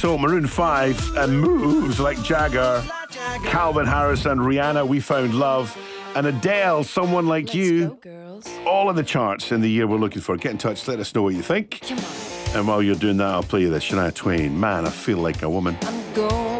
So Maroon 5 and Moves Like Jagger, Calvin Harris and Rihanna, We Found Love, and Adele, Someone Like You. All in the charts in the year we're looking for. Get in touch, let us know what you think. Come on. And while you're doing that, I'll play you this Shania Twain. Man, I Feel Like a Woman. I'm going